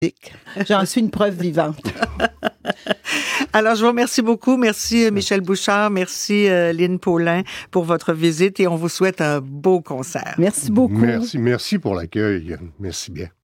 J'en suis une preuve vivante. Alors, je vous remercie beaucoup. Merci Michel Bouchard. Merci Lynn Paulin pour votre visite et on vous souhaite un beau concert. Merci beaucoup. Merci pour l'accueil. Merci bien.